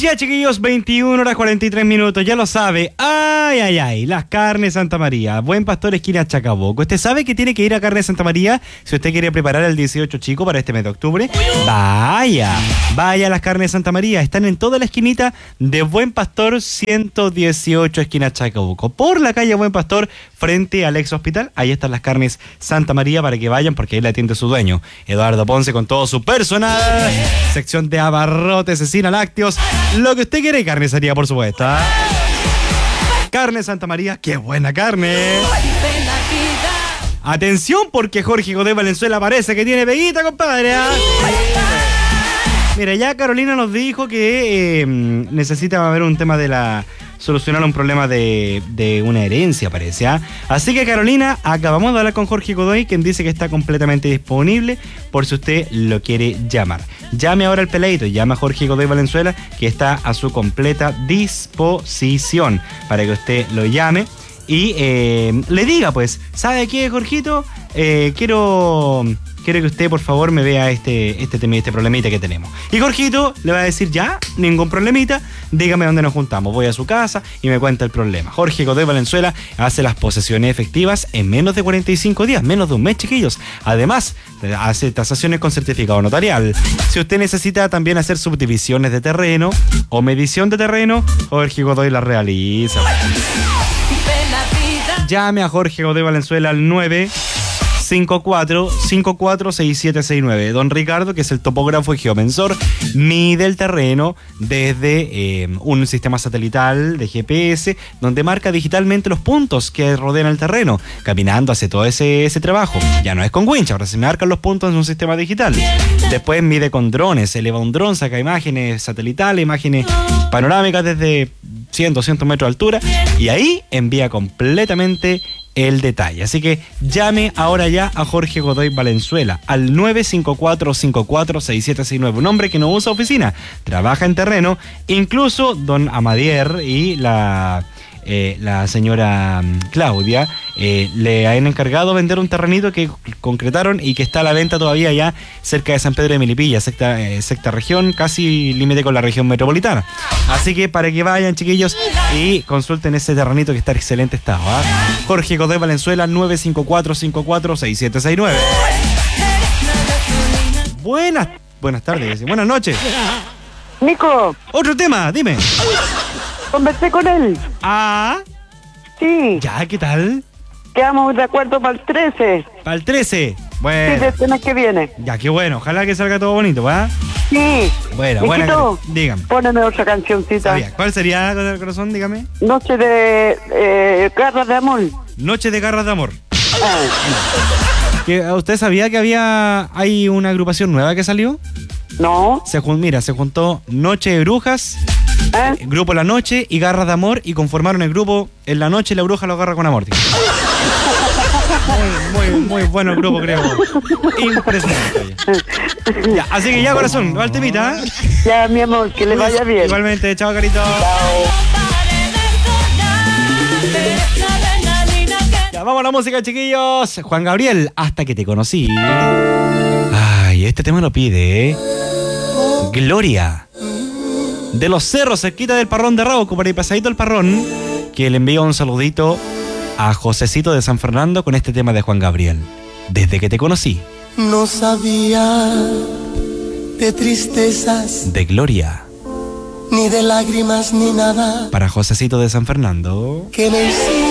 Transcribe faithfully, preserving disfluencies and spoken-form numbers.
Ya, chiquillos, veintiuna horas cuarenta y tres minutos, ya lo sabe. Ay, ay, ay, las carnes Santa María. Buen Pastor, esquina Chacabuco. ¿Usted sabe que tiene que ir a Carnes Santa María si usted quiere preparar el dieciocho chico para este mes de octubre? Vaya, vaya a las carnes Santa María. Están en toda la esquinita de Buen Pastor ciento dieciocho, esquina Chacabuco. Por la calle Buen Pastor, frente al ex hospital. Ahí están las carnes Santa María para que vayan, porque ahí la atiende su dueño, Eduardo Ponce, con todo su personal. Sección de abarrotes, cecina, lácteos. Lo que usted quiere y carnicería, por supuesto. ¿eh? Carne Santa María, qué buena carne. Atención, porque Jorge Godoy Valenzuela parece que tiene peguita, compadre. ¿eh? Mira, ya Carolina nos dijo que eh, necesita haber un tema de la... solucionar un problema de, de una herencia, parece. ¿eh? Así que, Carolina, acabamos de hablar con Jorge Godoy, quien dice que está completamente disponible por si usted lo quiere llamar. Llame ahora al peladito, llama a Jorge Godoy Valenzuela, que está a su completa disposición para que usted lo llame y eh, le diga, pues, ¿sabe qué, Jorgito? Eh, quiero... Quiero que usted, por favor, me vea este, este, este problemita que tenemos. Y Jorgito le va a decir, ya, ningún problemita, dígame dónde nos juntamos. Voy a su casa y me cuenta el problema. Jorge Godoy Valenzuela hace las posesiones efectivas en menos de cuarenta y cinco días, menos de un mes, chiquillos. Además, hace tasaciones con certificado notarial. Si usted necesita también hacer subdivisiones de terreno o medición de terreno, Jorge Godoy la realiza. Llame a Jorge Godoy Valenzuela al nueve cinco cuatro cinco cuatro seis siete seis nueve. Don Ricardo, que es el topógrafo y geomensor, mide el terreno desde eh, un sistema satelital de G P S, donde marca digitalmente los puntos que rodean el terreno. Caminando hace todo ese, ese trabajo. Ya no es con winch, ahora se marcan los puntos en un sistema digital. Después mide con drones, eleva un dron, saca imágenes satelitales, imágenes panorámicas desde cien, doscientos metros de altura, y ahí envía completamente el detalle. Así que llame ahora ya a Jorge Godoy Valenzuela al nueve cinco cuatro cinco cuatro seis siete seis nueve. Un hombre que no usa oficina, trabaja en terreno. Incluso don Amadier y la, eh, la señora Claudia eh, le han encargado vender un terrenito que concretaron y que está a la venta todavía ya cerca de San Pedro de Melipilla, sexta, eh, sexta región, casi límite con la región metropolitana. Así que para que vayan, chiquillos, y consulten ese terrenito que está en excelente estado. ¿eh? Jorge Godoy Valenzuela, nueve cinco cuatro cinco cuatro seis siete seis nueve. Buenas, buenas tardes, buenas noches. Nico. Otro tema, dime. Conversé con él. Ah. Sí. Ya, ¿qué tal? Quedamos de acuerdo para el trece. Para el trece. Bueno. Sí, de este mes que viene. Ya, qué bueno. Ojalá que salga todo bonito, ¿va? Sí. Bueno, bueno. Dígame. Póneme otra cancioncita. Sabía. ¿Cuál sería, corazón? Dígame. Noche de eh, Garras de Amor. Noche de Garras de Amor. Ah. ¿Que, ¿Usted sabía que había hay una agrupación nueva que salió? No. Se, mira, se juntó Noche de Brujas, ¿Eh? el grupo La Noche y Garras de Amor, y conformaron el grupo En la Noche la Bruja lo agarra con amor. Muy, muy, muy bueno el grupo, creo. Impresionante. Ya, así que ya, corazón, va el temita, ¿eh? Ya, mi amor, que le vaya bien. Igualmente, chao, carito. Chao. Ya, vamos a la música, chiquillos. Juan Gabriel, Hasta que te conocí. Ay, este tema lo pide, ¿eh? Gloria. De los Cerros, cerquita del Parrón de Rauco, por ahí pasadito el Parrón, que le envío un saludito a Josecito de San Fernando con este tema de Juan Gabriel. Desde que te conocí. No sabía de tristezas, de gloria, ni de lágrimas, ni nada. Para Josecito de San Fernando. Que me hiciste